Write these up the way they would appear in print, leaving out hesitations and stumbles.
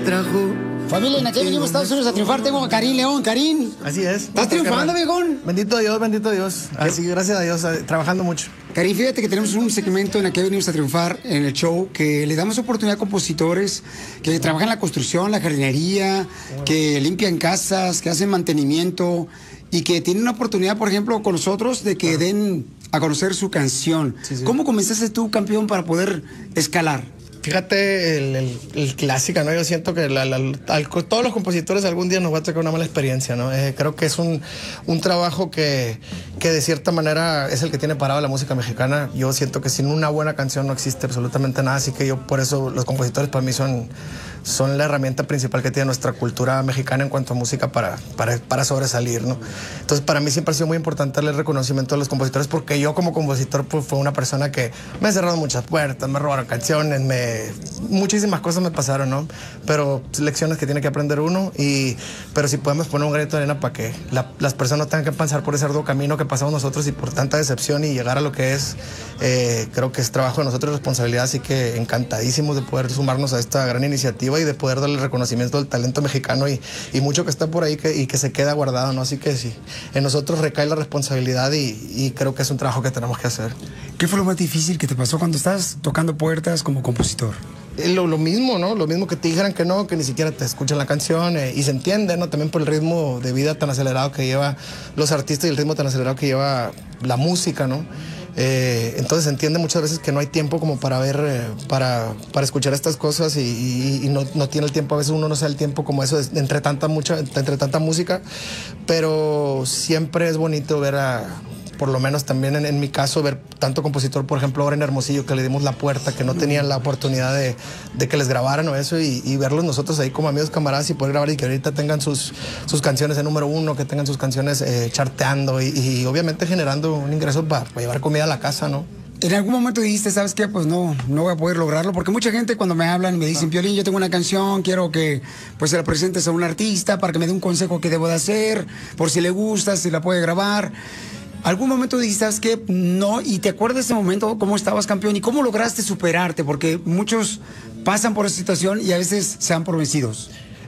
Trajo. Familia, en aquel venimos a Estados Unidos a triunfar. Tengo a Karim León. Karim. Así es. ¿Estás triunfando, viejón? Bendito Dios, bendito Dios. Así, gracias a Dios, trabajando mucho. Karim, fíjate que tenemos un segmento en el que venimos a triunfar en el show, que le damos oportunidad a compositores que trabajan en la construcción, la jardinería, que limpian casas, que hacen mantenimiento y que tienen una oportunidad, por ejemplo, con nosotros de que den a conocer su canción. Sí. ¿Cómo comenzaste tú, campeón, para poder escalar? Fíjate, el clásica, ¿no? Yo siento que todos los compositores algún día nos va a tocar una mala experiencia, ¿no? Creo que es un trabajo que de cierta manera es el que tiene parado la música mexicana. Yo siento que sin una buena canción no existe absolutamente nada, así que yo por eso los compositores para mí son la herramienta principal que tiene nuestra cultura mexicana en cuanto a música para sobresalir, ¿no? Entonces para mí siempre ha sido muy importante darle el reconocimiento a los compositores, porque yo como compositor pues fue una persona que me ha cerrado muchas puertas, me robaron canciones, muchísimas cosas me pasaron, ¿no? Pero lecciones que tiene que aprender uno, pero si podemos poner un granito de arena para que las personas no tengan que pasar por ese arduo camino que pasamos nosotros y por tanta decepción y llegar a lo que es, creo que es trabajo de nosotros, responsabilidad, así que encantadísimos de poder sumarnos a esta gran iniciativa y de poder darle reconocimiento al talento mexicano y mucho que está por ahí y que se queda guardado, ¿no? Así que sí, en nosotros recae la responsabilidad y creo que es un trabajo que tenemos que hacer. ¿Qué fue lo más difícil que te pasó cuando estás tocando puertas como compositor? Lo mismo, ¿no? Lo mismo que te dijeran que no, que ni siquiera te escuchan la canción y se entiende, ¿no? También por el ritmo de vida tan acelerado que lleva los artistas y el ritmo tan acelerado que lleva la música, ¿no? Entonces se entiende muchas veces que no hay tiempo como para ver, para escuchar estas cosas y no tiene el tiempo, a veces uno no se da el tiempo como eso entre tanta música, pero siempre es bonito ver por lo menos también en mi caso, ver tanto compositor, por ejemplo, ahora en Hermosillo, que le dimos la puerta, que no tenían la oportunidad de que les grabaran o eso, y verlos nosotros ahí como amigos, camaradas, y poder grabar y que ahorita tengan sus canciones en número uno, que tengan sus canciones charteando y obviamente generando un ingreso para llevar comida a la casa, ¿no? ¿En algún momento dijiste, sabes qué, pues no voy a poder lograrlo? Porque mucha gente cuando me hablan me dicen, Piolín, yo tengo una canción, quiero que pues se la presentes a un artista para que me dé un consejo que debo de hacer, por si le gusta, si la puede grabar. ¿Algún momento dijiste, sabes qué, no? ¿Y te acuerdas de ese momento, cómo estabas, campeón? ¿Y cómo lograste superarte? Porque muchos pasan por esa situación y a veces se dan por vencidos.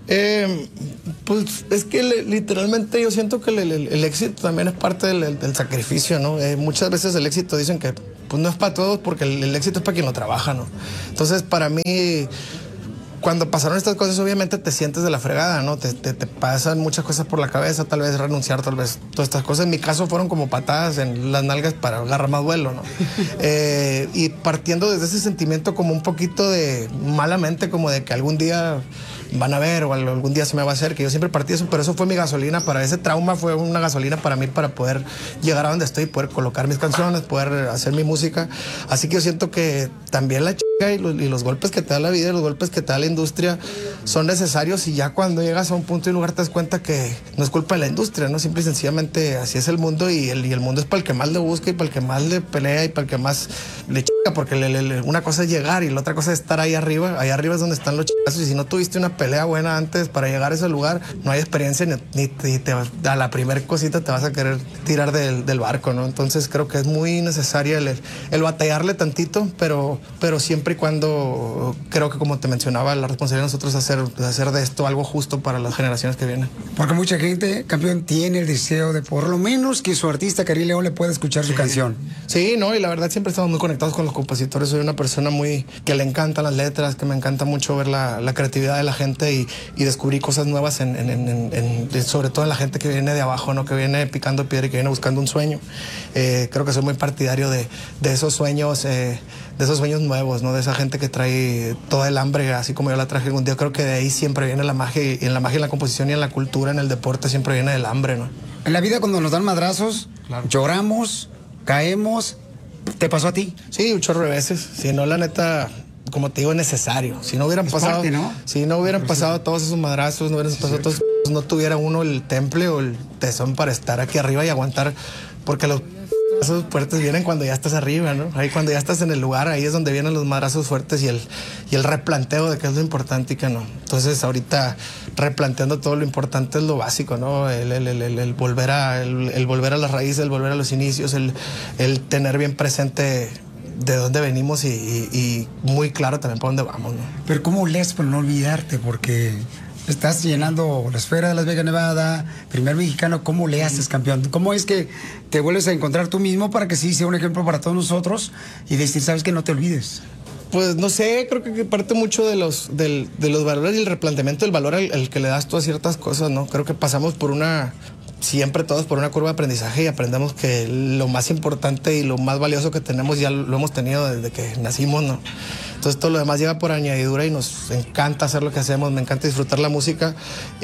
Pues es que literalmente yo siento que el éxito también es parte del sacrificio, ¿no? Muchas veces el éxito dicen que pues no es para todos porque el éxito es para quien lo trabaja, ¿no? Entonces para mí, cuando pasaron estas cosas, obviamente te sientes de la fregada, ¿no? Te pasan muchas cosas por la cabeza, tal vez renunciar, tal vez todas estas cosas. En mi caso fueron como patadas en las nalgas para agarrar más vuelo, ¿no? Y partiendo desde ese sentimiento como un poquito de malamente, como de que algún día van a ver o algún día se me va a hacer, que yo siempre partí eso, pero eso fue mi gasolina para ese trauma, fue una gasolina para mí para poder llegar a donde estoy, poder colocar mis canciones, poder hacer mi música. Así que yo siento que también la y los golpes que te da la vida, los golpes que te da la industria son necesarios, y ya cuando llegas a un punto y un lugar te das cuenta que no es culpa de la industria, ¿no? Simple y sencillamente así es el mundo, y el mundo es para el que más le busca y para el que más le pelea y para el que más le chica, porque una cosa es llegar y la otra cosa es estar ahí arriba es donde están los chicazos, y si no tuviste una pelea buena antes para llegar a ese lugar, no hay experiencia ni a la primera cosita te vas a querer tirar del barco, ¿no? Entonces creo que es muy necesario el batallarle tantito, pero siempre y cuando, creo que como te mencionaba, la responsabilidad de nosotros es hacer de esto algo justo para las generaciones que vienen. Porque mucha gente, campeón, tiene el deseo de por lo menos que su artista Karim León le pueda escuchar su canción. Sí, no, y la verdad siempre estamos muy conectados con los compositores. Soy una persona que le encantan las letras, que me encanta mucho ver la creatividad de la gente y descubrir cosas nuevas sobre todo en la gente que viene de abajo, ¿no? Que viene picando piedra y que viene buscando un sueño. Creo que soy muy partidario de esos sueños, nuevos, ¿no? De esa gente que trae toda el hambre, así como yo la traje algún día. Creo que de ahí siempre viene la magia, y en la magia, en la composición y en la cultura, en el deporte, siempre viene el hambre, ¿no? En la vida, cuando nos dan madrazos, claro, lloramos, caemos. ¿Te pasó a ti? Sí, un chorro de veces. Si no, la neta, como te digo, es necesario. Si no hubieran pasado, parte, ¿no? Si no hubieran pasado todos esos madrazos, no hubieran pasado todos, no tuviera uno el temple o el tesón para estar aquí arriba y aguantar, porque esos fuertes vienen cuando ya estás arriba, ¿no? Ahí cuando ya estás en el lugar, ahí es donde vienen los madrazos fuertes y el replanteo de qué es lo importante y qué no. Entonces ahorita replanteando todo lo importante es lo básico, ¿no? El volver a las raíces, el volver a los inicios, el tener bien presente de dónde venimos y muy claro también por dónde vamos, ¿no? Pero ¿cómo lees para no olvidarte? Porque estás llenando la esfera de Las Vegas, Nevada, primer mexicano. ¿Cómo le haces, campeón? ¿Cómo es que te vuelves a encontrar tú mismo para que sí sea un ejemplo para todos nosotros y decir, sabes que no te olvides? Pues no sé, creo que parte mucho de los valores y el replanteamiento del valor al que le das tú a ciertas cosas, ¿no? Creo que pasamos siempre todos por una curva de aprendizaje y aprendemos que lo más importante y lo más valioso que tenemos ya lo hemos tenido desde que nacimos, ¿no? Entonces todo lo demás llega por añadidura y nos encanta hacer lo que hacemos, me encanta disfrutar la música,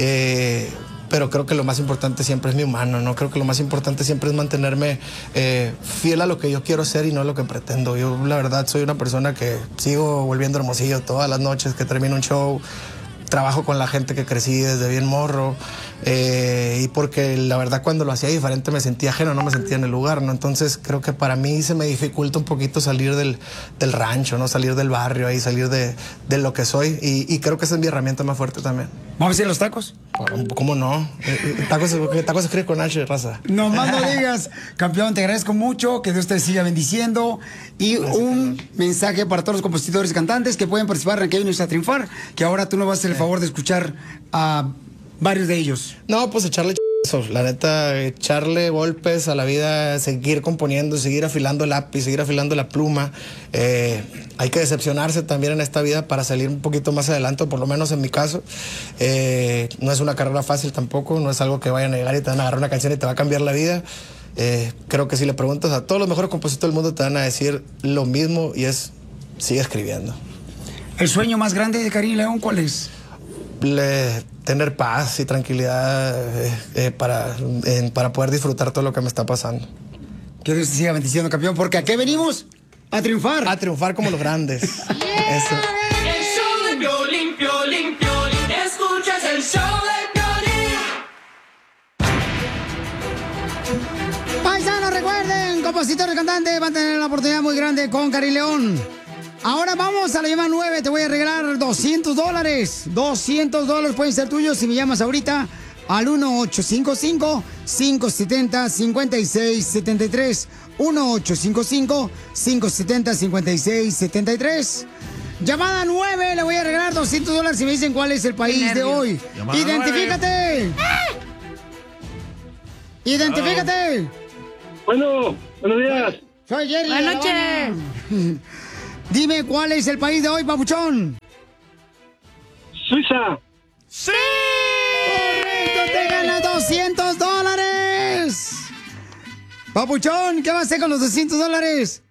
pero creo que lo más importante siempre es mi humano, ¿no? Creo que lo más importante siempre es mantenerme fiel a lo que yo quiero ser y no a lo que pretendo. Yo, la verdad, soy una persona que sigo volviendo Hermosillo todas las noches que termino un show. Trabajo con la gente que crecí desde bien morro, y porque la verdad cuando lo hacía diferente me sentía ajeno, no me sentía en el lugar, ¿no? Entonces creo que para mí se me dificulta un poquito salir del rancho, ¿no? Salir del barrio ahí, salir de lo que soy, y creo que esa es mi herramienta más fuerte también. ¿Vamos a ir a los tacos? ¿Cómo no? Tacos se escribe con H, raza. No más no digas. Campeón, te agradezco mucho, que Dios te siga bendiciendo. Y gracias, un mensaje para todos los compositores y cantantes que pueden participar en Que Vienes a Triunfar, que ahora tú nos vas a hacer el favor de escuchar a varios de ellos. No, pues echarle la neta, echarle golpes a la vida, seguir componiendo, seguir afilando el lápiz, seguir afilando la pluma. Hay que decepcionarse también en esta vida para salir un poquito más adelante, por lo menos en mi caso. No es una carrera fácil tampoco, no es algo que vayan a llegar y te van a agarrar una canción y te va a cambiar la vida. Creo que si le preguntas a todos los mejores compositores del mundo te van a decir lo mismo y es, sigue escribiendo. ¿El sueño más grande de Karim León cuál es? Tener paz y tranquilidad para poder disfrutar todo lo que me está pasando. Que Dios te siga bendiciendo, campeón, porque ¿a qué venimos? A triunfar. A triunfar como los grandes. Eso. El show de Piolín, Piolín, Piolín. Escuchas el show de Piolín. Paisanos, recuerden, compositores y cantantes van a tener una oportunidad muy grande con Karim León. Ahora vamos a la llamada 9, te voy a regalar $200. $200 pueden ser tuyos si me llamas ahorita al 1-855-570-5673. 1-855-570-5673. Llamada 9, le voy a regalar $200 si me dicen cuál es el país de hoy. Llamada ¡Identifícate! 9. ¡Identifícate! Bueno, buenos días. Soy Jerry. Buenas noches. Dime cuál es el país de hoy, papuchón. Suiza. ¡Sí! ¡Correcto! ¡Te ganas $200! Papuchón, ¿qué vas a hacer con los $200?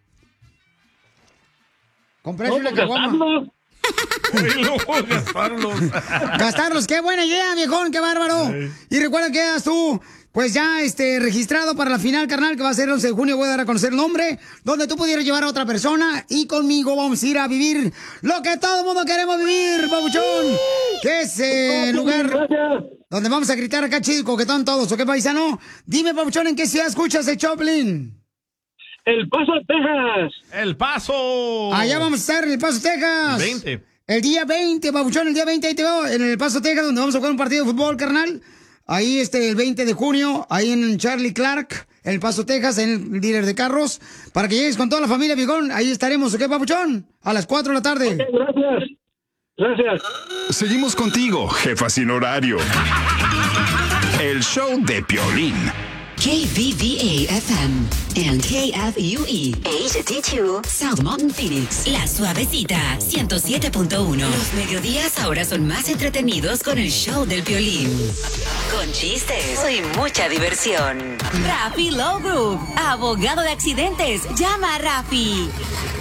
Comprarle una caguama. Gastarlos. Gastarlos, qué buena idea, viejón, qué bárbaro. Sí. Y recuerda que quedas tú, pues ya registrado para la final, carnal, que va a ser el 11 de junio. Voy a dar a conocer el nombre, donde tú pudieras llevar a otra persona. Y conmigo vamos a ir a vivir lo que todo el mundo queremos vivir, papuchón. Que es el lugar donde vamos a gritar acá chido, coquetón todos. ¿O qué, paisano? Dime, papuchón, ¿en qué ciudad escuchas el Choplin? El Paso, Texas. El Paso. Allá vamos a estar en El Paso, Texas. 20. El día 20, papuchón, el día 20 ahí te veo en El Paso, Texas, donde vamos a jugar un partido de fútbol, carnal. Ahí el 20 de junio, ahí en Charlie Clark, en El Paso, Texas, en el dealer de carros, para que llegues con toda la familia, viejón. Ahí estaremos, ¿ok, papuchón? A las 4 de la tarde. Okay, gracias. Gracias. Seguimos contigo, jefa sin horario. El show de Piolín. KBVA-FM and KFUE HD2 South Mountain, Phoenix. La Suavecita 107.1. Los mediodías ahora son más entretenidos con el show del Piolín. Con chistes y mucha diversión. Rafi Law Group, abogado de accidentes. Llama a Rafi.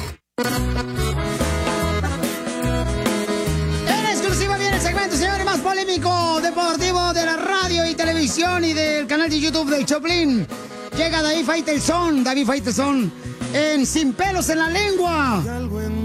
En exclusiva viene el segmento, señores, más polémico, deportivo de la radio y televisión y del canal de YouTube del Choplin. Llega David Faitelson en Sin Pelos en la Lengua.